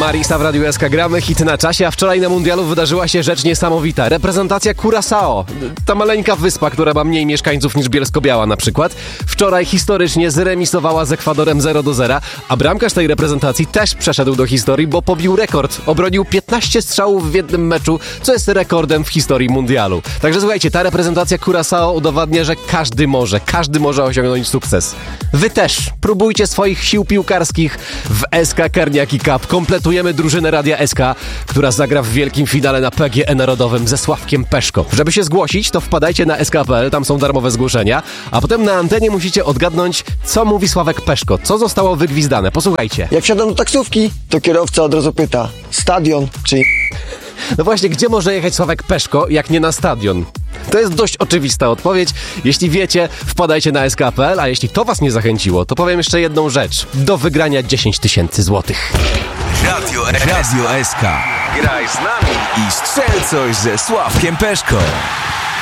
Marisa w Radiu SK. Gramy hit na czasie, a wczoraj na mundialu wydarzyła się rzecz niesamowita. Reprezentacja Curaçao. Ta maleńka wyspa, która ma mniej mieszkańców niż Bielsko-Biała na przykład. Wczoraj historycznie zremisowała z Ekwadorem 0-0, a bramkarz tej reprezentacji też przeszedł do historii, bo pobił rekord. Obronił 15 strzałów w jednym meczu, co jest rekordem w historii mundialu. Także słuchajcie, ta reprezentacja Curaçao udowadnia, że każdy może osiągnąć sukces. Wy też próbujcie swoich sił piłkarskich w SK Karniaki Cup. Kompletujemy drużynę Radia SK, która zagra w wielkim finale na PGE Narodowym ze Sławkiem Peszko. Żeby się zgłosić, to wpadajcie na sk.pl, tam są darmowe zgłoszenia, a potem na antenie musicie odgadnąć, co mówi Sławek Peszko, co zostało wygwizdane. Posłuchajcie. Jak wsiadam do taksówki, to kierowca od razu pyta: stadion czy... No właśnie, gdzie może jechać Sławek Peszko, jak nie na stadion? To jest dość oczywista odpowiedź. Jeśli wiecie, wpadajcie na sk.pl, a jeśli to was nie zachęciło, to powiem jeszcze jedną rzecz. Do wygrania 10 000 złotych. Radio SK. Graj z nami i strzel coś ze Sławkiem Peszko.